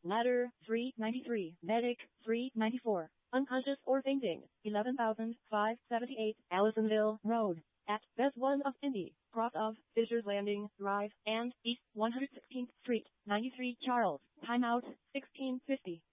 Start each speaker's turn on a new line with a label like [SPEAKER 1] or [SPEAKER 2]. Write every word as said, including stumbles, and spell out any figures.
[SPEAKER 1] Ladder, three ninety-three. Medic, three ninety-four. Unconscious or fainting, eleven thousand five hundred seventy-eight. Allisonville Road. At Best one of Indy, cross of Fisher's Landing Drive, and East one hundred sixteenth Street, ninety-three Charles. Timeout, sixteen fifty.